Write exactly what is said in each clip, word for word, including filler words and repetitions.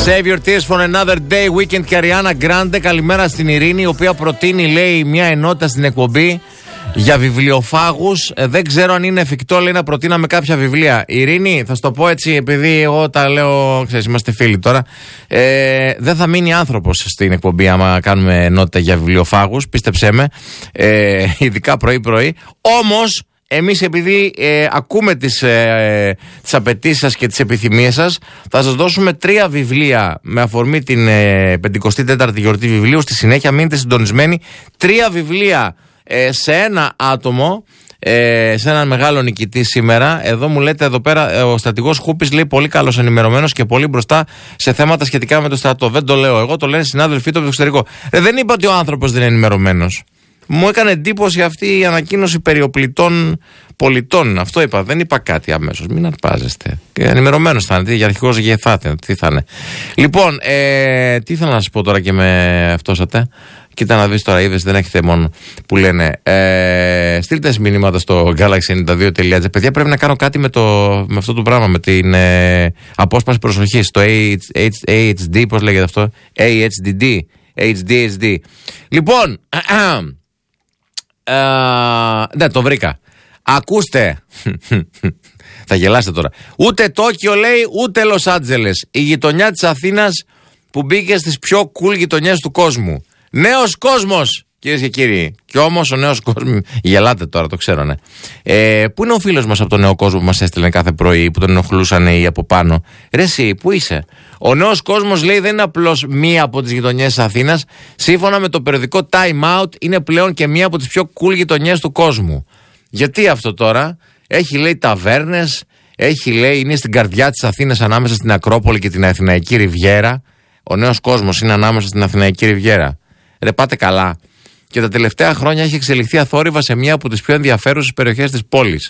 Save your tears for another day. Weekend και Ariana Grande. Καλημέρα στην Ειρήνη, η οποία προτείνει, λέει, μια ενότητα στην εκπομπή για βιβλιοφάγους. Ε, δεν ξέρω αν είναι εφικτό, λέει, να προτείναμε κάποια βιβλία. Ειρήνη, θα σου το πω έτσι, επειδή εγώ τα λέω, ξέρεις, είμαστε φίλοι τώρα. Ε, δεν θα μείνει άνθρωπος στην εκπομπή άμα κάνουμε ενότητα για βιβλιοφάγους. Πίστεψέ με. Ε, ειδικά πρωί-πρωί. Όμως, εμείς επειδή ε, ακούμε τις, ε, τις απαιτήσεις σας και τις επιθυμίες σας, θα σας δώσουμε τρία βιβλία με αφορμή την ε, πενηκοστή τέταρτη γιορτή βιβλίου. Στη συνέχεια μείνετε συντονισμένοι. Τρία βιβλία ε, σε ένα άτομο, ε, σε έναν μεγάλο νικητή σήμερα. Εδώ μου λέτε, εδώ πέρα, ε, ο στρατηγός Χούπης, λέει, πολύ καλός ενημερωμένος και πολύ μπροστά σε θέματα σχετικά με το στρατό. Δεν το λέω εγώ, το λένε συνάδελφοί του από το εξωτερικό. Ε, δεν είπα ότι ο άνθρωπος δεν είναι ενημερωμένος. Μου έκανε εντύπωση αυτή η ανακοίνωση περιοπλητών πολιτών. Αυτό είπα, δεν είπα κάτι αμέσως. Μην αρπάζεστε. Ενημερωμένος θα είναι, για αρχηγός γεθάτε. Τι θα είναι. Λοιπόν, ε, τι ήθελα να σας πω τώρα και με αυτό σατε. Κοίτα να δεις τώρα, είδες, δεν έχετε μόνο που λένε. Ε, στείλτε μηνύματα στο galaxy ενενήντα δύο τελεία τζι. Παιδιά, πρέπει να κάνω κάτι με, το, με αυτό το πράγμα, με την ε, απόσπαση προσοχής. Το έι έιτς ντι, πώς λέγεται αυτό. έι έιτς ντι ντι. έιτς ντι έιτς ντι. Λοιπόν, Uh, ναι, το βρήκα. Ακούστε. Θα γελάσετε τώρα. Ούτε Τόκιο, λέει, ούτε Λος Άντζελες. Η γειτονιά της Αθήνας που μπήκε στις πιο cool γειτονιές του κόσμου. Νέος κόσμος, κυρίες και κύριοι. Κι όμως ο νέος κόσμος. Γελάτε τώρα, το ξέρω, ναι. Ε, πού είναι ο φίλος μας από τον νέο κόσμο που μας έστειλε κάθε πρωί, που τον ενοχλούσαν οι από πάνω. Ρε εσύ, πού είσαι? Ο νέος κόσμος, λέει, δεν είναι απλώς μία από τις γειτονιές της Αθήνας. Σύμφωνα με το περιοδικό Time Out, είναι πλέον και μία από τις πιο cool γειτονιές του κόσμου. Γιατί αυτό τώρα? Έχει, λέει, ταβέρνες, έχει, λέει, είναι στην καρδιά της Αθήνας ανάμεσα στην Ακρόπολη και την Αθηναϊκή Ριβιέρα. Ο νέος κόσμος είναι ανάμεσα στην Αθηναϊκή Ριβιέρα. Ρε, πάτε καλά. Και τα τελευταία χρόνια έχει εξελιχθεί αθόρυβα σε μία από τις πιο ενδιαφέρουσες περιοχές της πόλης.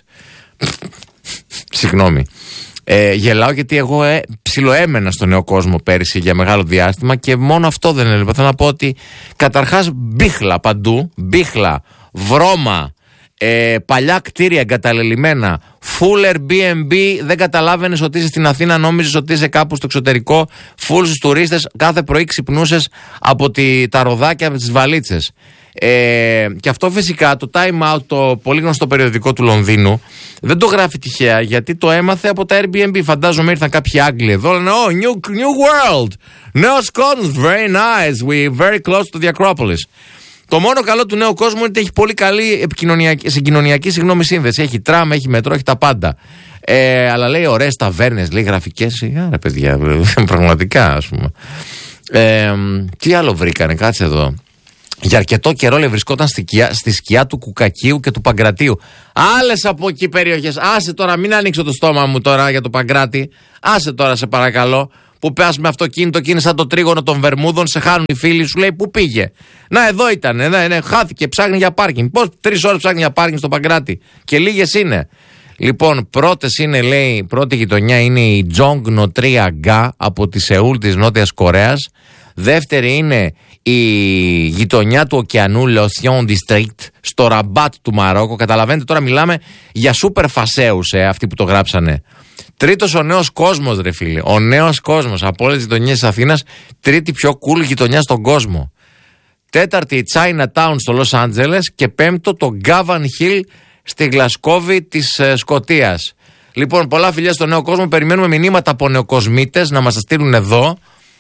Συγγνώμη. Ε, γελάω γιατί εγώ ε, ψιλοέμενα στο νέο κόσμο πέρυσι για μεγάλο διάστημα και μόνο αυτό δεν έλεγα. Θέλω να πω ότι καταρχάς μπίχλα παντού, μπίχλα, βρώμα, ε, παλιά κτίρια εγκαταλελειμμένα, full Airbnb, δεν καταλάβαινες ότι είσαι στην Αθήνα, νόμιζες ότι είσαι κάπου στο εξωτερικό, full στους τουρίστες, κάθε πρωί ξυπνούσες από τη, τα ροδάκια με τις βαλίτσες. Ε, και αυτό φυσικά το Time Out, το πολύ γνωστό περιοδικό του Λονδίνου, δεν το γράφει τυχαία, γιατί το έμαθε από τα Airbnb. Φαντάζομαι ήρθαν κάποιοι Άγγλοι εδώ, λένε oh, new, new world, νέος κόσμος, very nice, we very close to the Acropolis. Το μόνο καλό του νέου κόσμου είναι ότι έχει πολύ καλή επικοινωνιακή, συγκοινωνιακή συγγνώμη, σύνδεση. Έχει τραμ, έχει μετρό, έχει τα πάντα. Ε, αλλά λέει ωραίες ταβέρνες, λέει γραφικές. Άρα παιδιά, πραγματικά, ας πούμε. Ε, τι άλλο βρήκανε, κάτσε εδώ. Για αρκετό καιρό, λέει, βρισκόταν στη σκιά, στη σκιά του Κουκακίου και του Παγκρατίου. Άλλες από εκεί περιοχές. Άσε τώρα, μην ανοίξω το στόμα μου τώρα για το Παγκράτη. Άσε τώρα, σε παρακαλώ. Που πας με αυτοκίνητο και είναι σαν το τρίγωνο των Βερμούδων, σε χάνουν οι φίλοι σου, λέει, πού πήγε. Να, εδώ ήταν, ναι, ναι, χάθηκε, ψάχνει για πάρκινγκ. Πώς τρεις ώρες ψάχνει για πάρκινγκ στο Παγκράτη? Και λίγες είναι. Λοιπόν, πρώτες είναι, λέει, πρώτη γειτονιά είναι η Τζόγνο τρία Γκά από τη Σεούλ της Νότιας Κορέας. Δεύτερη είναι η γειτονιά του ωκεανού L'Océan District στο Ραμπάτ του Μαρόκο. Καταλαβαίνετε, τώρα μιλάμε για σούπερ φασέους, ε, αυτοί που το γράψανε. Τρίτος, ο νέος κόσμος, ρε φίλε. Ο νέος κόσμος από όλες τις γειτονιές της Αθήνας. Τρίτη πιο cool γειτονιά στον κόσμο. Τέταρτη, η Chinatown στο Λος Άντζελες. Και πέμπτο, το Gavan Hill στη Γλασκόβη της ε, Σκωτίας. Λοιπόν, πολλά φιλιά στο νέο κόσμο. Περιμένουμε μηνύματα από νεοκοσμίτες να μας τα στείλουν εδώ.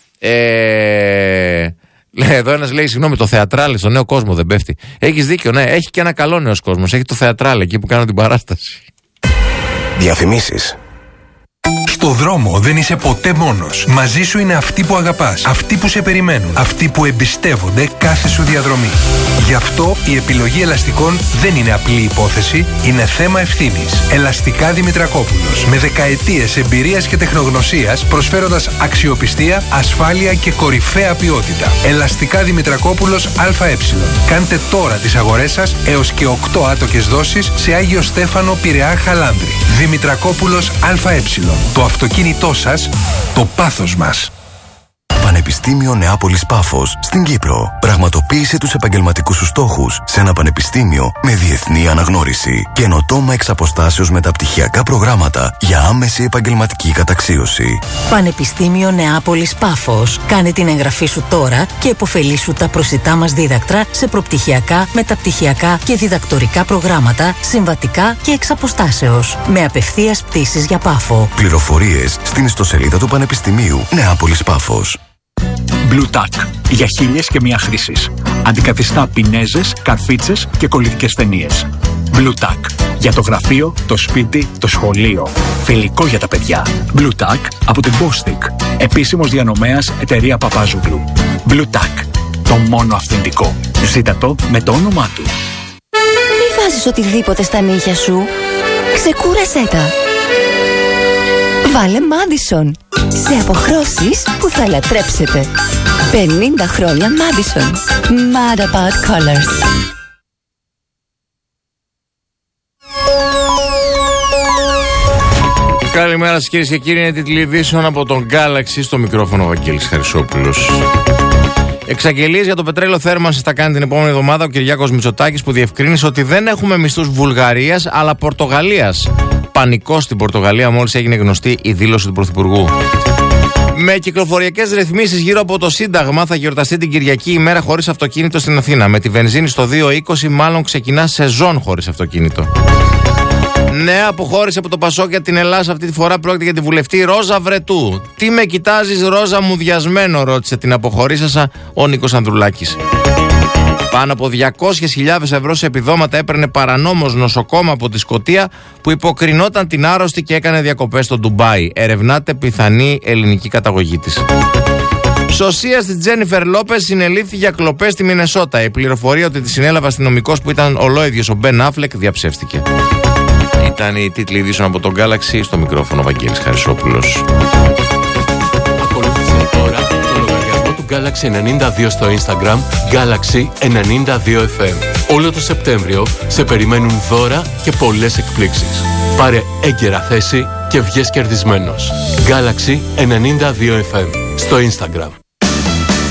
Ε... Εδώ ένας λέει, συγγνώμη, το θεατράλε στο νέο κόσμο δεν πέφτει. Έχεις δίκιο, ναι, έχει και ένα καλό νέος κόσμος. Έχει το θεατράλε εκεί που κάνω την παράσταση. Διαφημίσεις. Στο δρόμο δεν είσαι ποτέ μόνος. Μαζί σου είναι αυτοί που αγαπάς, αυτοί που σε περιμένουν, αυτοί που εμπιστεύονται κάθε σου διαδρομή. Γι' αυτό η επιλογή ελαστικών δεν είναι απλή υπόθεση, είναι θέμα ευθύνης. Ελαστικά Δημητρακόπουλος. Με δεκαετίες εμπειρίας και τεχνογνωσίας, προσφέροντας αξιοπιστία, ασφάλεια και κορυφαία ποιότητα. Ελαστικά Δημητρακόπουλος ΑΕ. Κάντε τώρα τις αγορές σας έως και οκτώ άτοκες δόσεις σε Άγιο Στέφανο, Πειραιά, Χαλάνδρη. Δημητρακόπουλος ΑΕ. Το αυτοκίνητό σας, το πάθος μας. Πανεπιστήμιο Νεάπολης Πάφος στην Κύπρο. Πραγματοποίησε τους επαγγελματικούς σου στόχους σε ένα πανεπιστήμιο με διεθνή αναγνώριση. Καινοτόμα εξ αποστάσεως μεταπτυχιακά προγράμματα για άμεση επαγγελματική καταξίωση. Πανεπιστήμιο Νεάπολης Πάφος. Κάνε την εγγραφή σου τώρα και επωφελήσου τα προσιτά μας δίδακτρα σε προπτυχιακά, μεταπτυχιακά και διδακτορικά προγράμματα, συμβατικά και εξ αποστάσεως. Με απευθείας πτήσεις για Πάφο. Πληροφορίες στην ιστοσελίδα του Πανεπιστημίου Νεάπολης Πάφος. Blue Tack. Για χίλιες και μία χρήσεις. Αντικαθιστά πινέζες, καρφίτσες και κολλητικές ταινίες. Blue Tack. Για το γραφείο, το σπίτι, το σχολείο. Φιλικό για τα παιδιά. Blue Tack από την Bostik. Επίσημος διανομέας εταιρεία Παπάζουγλου. Blue Tack. Το μόνο αυθεντικό. Ζήτα το με το όνομά του. Μη βάζεις οτιδήποτε στα νύχια σου. Ξεκούρασέ τα. Βάλε Madison. Σε αποχρώσεις που θα λατρέψετε. πενήντα χρόνια Madison. Mad about colors. Καλημέρα σας κυρίες και κύριοι, είναι τίτλοι ειδήσεων από τον Galaxy, στο μικρόφωνο Βαγγέλης Χαρισόπουλος. Εξαγγελίες για το πετρέλαιο θέρμανσης θα κάνει την επόμενη εβδομάδα ο Κυριάκος Μητσοτάκης, που διευκρίνησε ότι δεν έχουμε μισθούς Βουλγαρίας αλλά Πορτογαλίας. Πανικό στην Πορτογαλία μόλις έγινε γνωστή η δήλωση του Πρωθυπουργού. Με κυκλοφοριακές ρυθμίσεις γύρω από το Σύνταγμα θα γιορταστεί την Κυριακή η μέρα χωρίς αυτοκίνητο στην Αθήνα. Με τη βενζίνη στο δύο είκοσι μάλλον ξεκινά σεζόν χωρίς αυτοκίνητο. Νέα αποχώρηση από το Πασόκ για την Ελλάδα. Αυτή τη φορά πρόκειται για τη βουλευτή Ρόζα Βρετού. Τι με κοιτάζεις, Ρόζα μου διασμένο, ρώτησε την αποχωρήσασα ο Νίκος Ανδρουλάκης. Πάνω από διακόσιες χιλιάδες ευρώ σε επιδόματα έπαιρνε παρανόμως νοσοκόμα από τη Σκωτία, που υποκρινόταν την άρρωστη και έκανε διακοπές στο Ντουμπάι. Ερευνάται πιθανή ελληνική καταγωγή της. Σωσία στη Τζένιφερ Λόπες συνελήφθη για κλοπές στη Μινεσότα. Η πληροφορία ότι τη συνέλαβε αστυνομικός που ήταν ολόιδιος ο Μπεν Άφλεκ διαψεύστηκε. Ήταν οι τίτλοι ειδήσεων από τον Galaxy, στο μικρόφωνο Βαγγέλης Χαρισόπουλος. Ακολούθησε τώρα το λογαριασμό του Galaxy ενενήντα δύο στο Instagram, Galaxy ενενήντα δύο εφ εμ. Όλο το Σεπτέμβριο σε περιμένουν δώρα και πολλές εκπλήξεις. Πάρε έγκαιρα θέση και βγες κερδισμένος. Galaxy ενενήντα δύο εφ εμ στο Instagram.